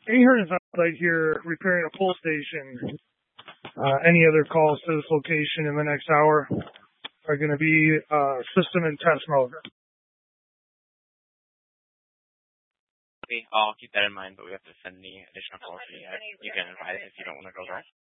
Ahern is outside here repairing a pull station. Any other calls to this location in the next hour are going to be system and test mode. Okay, I'll keep that in mind, but we have to send the additional calls. You can advise if you don't want to go there.